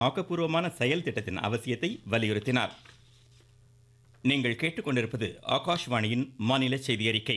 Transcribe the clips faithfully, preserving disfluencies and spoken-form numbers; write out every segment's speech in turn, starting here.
ஆக்கப்பூர்வமான செயல் திட்டத்தின் அவசியத்தை வலியுறுத்தினார். நீங்கள் கேட்டுக்கொண்டிருப்பது ஆகாஷ்வாணியின் மாநில செய்தி அறிக்கை.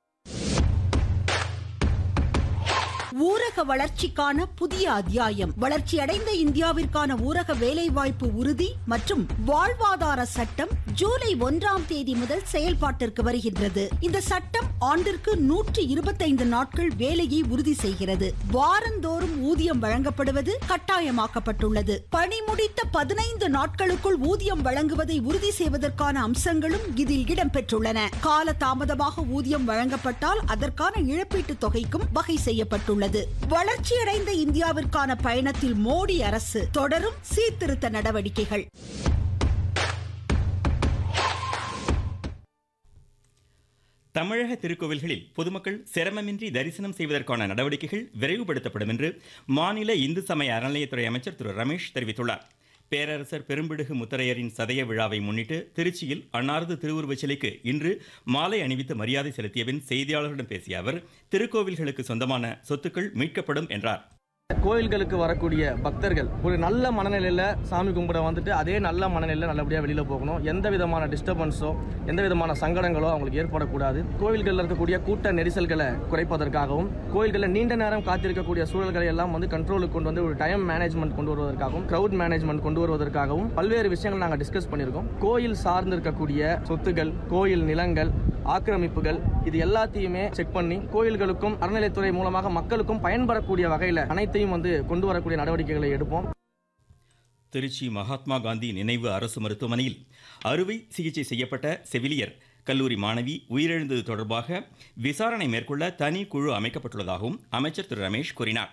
ஊரக வளர்ச்சிக்கான புதிய அத்தியாயம். வளர்ச்சியடைந்த இந்தியாவிற்கான ஊரக வேலைவாய்ப்பு உறுதி மற்றும் வாழ்வாதார சட்டம் ஜூலை ஒன்றாம் தேதி முதல் செயல்பாட்டிற்கு வருகின்றது. இந்த சட்டம் ஆண்டிற்கு நூற்றி இருபத்தைந்து நாட்கள் வேலையை உறுதி செய்கிறது. வாரந்தோறும் ஊதியம் வழங்கப்படுவது கட்டாயமாக்கப்பட்டுள்ளது. பணி முடித்த பதினைந்து நாட்களுக்குள் ஊதியம் வழங்குவதை உறுதி செய்வதற்கான அம்சங்களும் இதில் இடம்பெற்றுள்ளன. கால தாமதமாக ஊதியம் வழங்கப்பட்டால் அதற்கான இழப்பீட்டுத் தொகைக்கும் வகை செய்யப்பட்டுள்ளது. வளர்ச்சியடைந்த இந்தியாவிற்கான பயணத்தில் மோடி அரசு தொடரும் சீர்திருத்த நடவடிக்கைகள். தமிழக திருக்கோவில்களில் பொதுமக்கள் சிரமமின்றி தரிசனம் செய்வதற்கான நடவடிக்கைகள் விரைவுபடுத்தப்படும் என்று மாநில இந்து சமய அறநிலையத்துறை அமைச்சர் திரு ரமேஷ் தெரிவித்துள்ளார். பேரரசர் பெரும்பிடுகு முத்தரையரின் சதய விழாவை முன்னிட்டு திருச்சியில் அன்னாரது திருவுருவச் சிலைக்கு இன்று மாலை அணிவித்து மரியாதை செலுத்திய பின் செய்தியாளர்களிடம் பேசிய அவர், திருக்கோவில்களுக்கு சொந்தமான சொத்துக்கள் மீட்கப்படும் என்றார். கோயில்களுக்கு வரக்கூடிய பக்தர்கள் ஒரு நல்ல மனநிலையில் சாமி கும்பிட வந்துட்டு அதே நல்ல மனநிலையில் நல்லபடியாக வெளியில் போகணும். எந்த விதமான டிஸ்டர்பன்ஸோ எந்த விதமான சங்கடங்களோ அவங்களுக்கு ஏற்படக்கூடாது. கோயில்களில் இருக்கக்கூடிய கூட்ட நெரிசல்களை குறைப்பதற்காகவும் கோயில்களில் நீண்ட நேரம் காத்திருக்கக்கூடிய சூழல்களை எல்லாம் வந்து கண்ட்ரோலுக்கு கொண்டு வந்து ஒரு டைம் மேனேஜ்மெண்ட் கொண்டு வருவதற்காகவும் க்ரௌட் மேனேஜ்மெண்ட் கொண்டு வருவதற்காகவும் பல்வேறு விஷயங்கள் நாங்கள் டிஸ்கஸ் பண்ணியிருக்கோம். கோயில் சார்ந்திருக்கக்கூடிய சொத்துகள், கோயில் நிலங்கள், ஆக்கிரமிப்புகள் இது எல்லாத்தையுமே செக் பண்ணி கோயில்களுக்கும் அறநிலையத்துறை மூலமாக மக்களுக்கும் பயன்படக்கூடிய வகையில் அனைத்தையும் வந்து கொண்டு வரக்கூடிய நடவடிக்கைகளை எடுப்போம். திருச்சி மகாத்மா காந்தி நினைவு அரசு மருத்துவமனையில் அறுவை சிகிச்சை செய்யப்பட்ட செவிலியர் கல்லூரி மாணவி உயிரிழந்தது தொடர்பாக விசாரணை மேற்கொள்ள தனி குழு அமைக்கப்பட்டுள்ளதாகவும் அமைச்சர் திரு ரமேஷ் கூறினார்.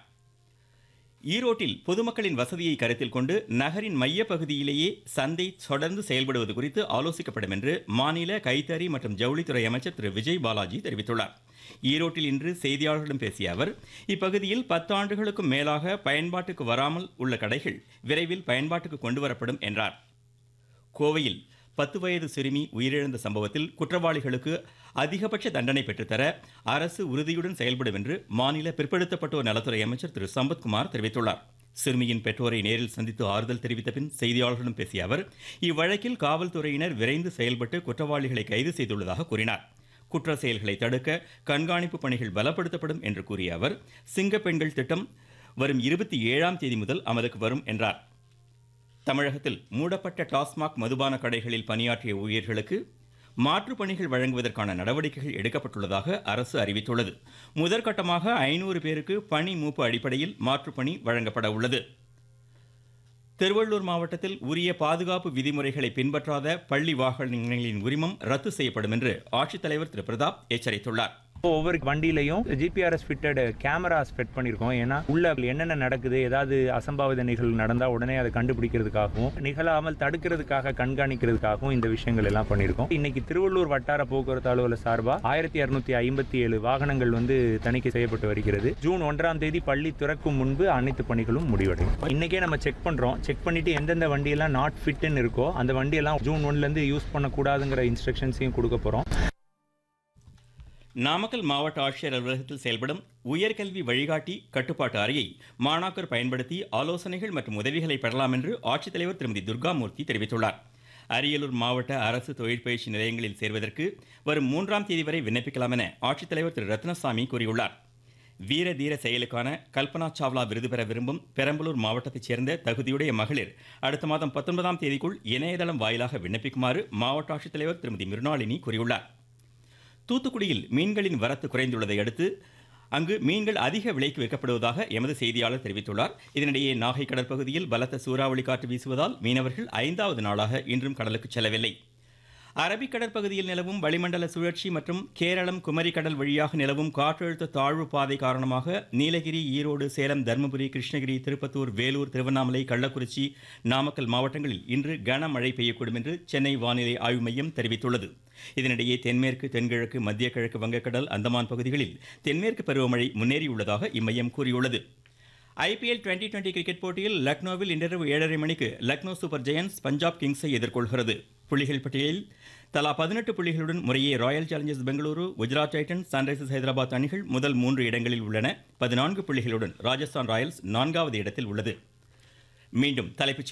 ஈரோட்டில் பொதுமக்களின் வசதியை கருத்தில் கொண்டு நகரின் மையப்பகுதியிலேயே சந்தை தொடர்ந்து செயல்படுவது குறித்து ஆலோசிக்கப்படும் என்று மாநில கைத்தறி மற்றும் ஜவுளித்துறை அமைச்சர் திரு விஜய் பாலாஜி தெரிவித்துள்ளார். ஈரோட்டில் இன்று செய்தியாளர்களிடம் பேசிய அவர், இப்பகுதியில் பத்து ஆண்டுகளுக்கும் மேலாக பயன்பாட்டுக்கு வராமல் உள்ள கடைகள் விரைவில் பயன்பாட்டுக்கு கொண்டுவரப்படும் என்றார். கோவையில் பத்து வயது சிறுமி உயிரிழந்த சம்பவத்தில் குற்றவாளிகளுக்கு அதிகபட்ச தண்டனை பெற்றுத்தர அரசு உறுதியுடன் செயல்படும் என்று மாநில பிற்படுத்தப்பட்டோர் நலத்துறை அமைச்சர் திரு சம்பத்குமார் தெரிவித்துள்ளார். சிறுமியின் பெற்றோரை நேரில் சந்தித்து ஆறுதல் தெரிவித்த பின் செய்தியாளர்களிடம் பேசிய அவர், இவ்வழக்கில் காவல்துறையினர் விரைந்து செயல்பட்டு குற்றவாளிகளை கைது செய்துள்ளதாக கூறினார். குற்ற செயல்களை தடுக்க கண்காணிப்பு பணிகள் பலப்படுத்தப்படும் என்று கூறிய அவர், சிங்க பெண்கள் திட்டம் வரும் இருபத்தி ஏழாம் தேதி முதல் அமலுக்கு வரும் என்றார். தமிழகத்தில் மூடப்பட்ட டாஸ்மாக் மதுபான கடைகளில் பணியாற்றிய ஊழியர்களுக்கு மாற்றுப் பணிகள் வழங்குவதற்கான நடவடிக்கைகள் எடுக்கப்பட்டுள்ளதாக அரசு அறிவித்துள்ளது. முதற்கட்டமாக ஐநூறு பேருக்கு பணி மூப்பு அடிப்படையில் மாற்றுப் பணி வழங்கப்பட உள்ளது. திருவள்ளூர் மாவட்டத்தில் உரிய பாதுகாப்பு விதிமுறைகளை பின்பற்றாத பள்ளி வாகனங்களின் உரிமம் ரத்து செய்யப்படும் என்று ஆட்சித்தலைவர் திரு பிரதாப் எச்சரித்துள்ளார். ஒவ்வொரு வண்டியிலையும் ஜிபிஆர்எஸ் ஃபிட்டட் கேமராஸ் ஃபிட் பண்ணியிருக்கோம். ஏன்னா உள்ள என்னென்ன நடக்குது, ஏதாவது அசம்பாவித நிகழ்வு நடந்தால் உடனே அதை கண்டுபிடிக்கிறதுக்காகவும் நிகழாமல் தடுக்கிறதுக்காக கண்காணிக்கிறதுக்காகவும் இந்த விஷயங்கள் எல்லாம் பண்ணியிருக்கோம். இன்னைக்கு திருவள்ளூர் வட்டார போக்குவரத்து அலுவலர் சார்பாக ஆயிரத்தி இரநூத்தி ஐம்பத்தி ஏழு வாகனங்கள் வந்து தணிக்கை செய்யப்பட்டு வருகிறது. ஜூன் ஒன்றாம் தேதி பள்ளி திறக்கும் முன்பு அனைத்து பணிகளும் முடிவடையும். இன்னைக்கே நம்ம செக் பண்றோம். செக் பண்ணிட்டு எந்தெந்த வண்டியெல்லாம் நாட் ஃபிட்னு இருக்கோ அந்த வண்டியெல்லாம் ஜூன் ஒன்ல இருந்து யூஸ் பண்ணக்கூடாதுங்கிற இன்ஸ்ட்ரக்ஷன்ஸையும் கொடுக்க போறோம். நாமக்கல் மாவட்ட ஆட்சியர் அலுவலகத்தில் செயல்படும் உயர்கல்வி வழிகாட்டி கட்டுப்பாட்டு அறையை மாணாக்கர் பயன்படுத்தி ஆலோசனைகள் மற்றும் உதவிகளை பெறலாம் என்று ஆட்சித்தலைவர் திருமதி துர்காமூர்த்தி தெரிவித்துள்ளார். அரியலூர் மாவட்ட அரசு தொழிற்பயிற்சி நிலையங்களில் சேர்வதற்கு வரும் மூன்றாம் தேதி வரை விண்ணப்பிக்கலாம் என ஆட்சித்தலைவர் திரு ரத்னசாமி கூறியுள்ளார். வீர தீர செயலுக்கான கல்பனா சாவ்லா விருது பெற விரும்பும் பெரம்பலூர் மாவட்டத்தைச் சேர்ந்த தகுதியுடைய மகளிர் அடுத்த மாதம் பத்தொன்பதாம் தேதிக்குள் இணையதளம் வாயிலாக விண்ணப்பிக்குமாறு மாவட்ட ஆட்சித்தலைவர் திருமதி மிருணாளினி கூறியுள்ளார். தூத்துக்குடியில் மீன்களின் வரத்து குறைந்துள்ளதை அடுத்து அங்கு மீன்கள் அதிக விலைக்கு விற்கப்படுவதாக எமது செய்தியாளர் தெரிவித்துள்ளார். இதனிடையே நாகை கடற்பகுதியில் பலத்த சூறாவளி காற்று வீசுவதால் மீனவர்கள் ஐந்தாவது நாளாக இன்றும் கடலுக்கு செல்லவில்லை. அரபிக் கடற்பகுதியில் நிலவும் வளிமண்டல சுழற்சி மற்றும் கேரளம் குமரி கடல் வழியாக நிலவும் காற்றழுத்த தாழ்வு பாதை காரணமாக நீலகிரி, ஈரோடு, சேலம், தருமபுரி, கிருஷ்ணகிரி, திருப்பத்தூர், வேலூர், திருவண்ணாமலை, கள்ளக்குறிச்சி, நாமக்கல் மாவட்டங்களில் இன்று கனமழை பெய்யக்கூடும் என்று சென்னை வானிலை ஆய்வு மையம் தெரிவித்துள்ளது. இதனிடையே தென்மேற்கு, தென்கிழக்கு, மத்திய கிழக்கு வங்கக்கடல், அந்தமான் பகுதிகளில் தென்மேற்கு பருவமழை முன்னேறியுள்ளதாக இம்மையம் கூறியுள்ளது. ஐபிஎல் டுவெண்டி டுவெண்டி கிரிக்கெட் போட்டியில் லக்னோவில் இன்றிரவு ஏழரை மணிக்கு லக்னோ சூப்பர் ஜெயன்ஸ் பஞ்சாப் கிங்ஸை எதிர்கொள்கிறது. புள்ளிகள் பட்டியலில் தலா பதினெட்டு புள்ளிகளுடன் முறையே Royal Challengers Bengaluru, Gujarat Titans, Sunrisers Hyderabad அணிகள் முதல் மூன்று இடங்களில் உள்ளன. பதினான்கு புள்ளிகளுடன் ராஜஸ்தான் ராயல்ஸ் நான்காவது இடத்தில் உள்ளது. மீண்டும் தலைப்புச்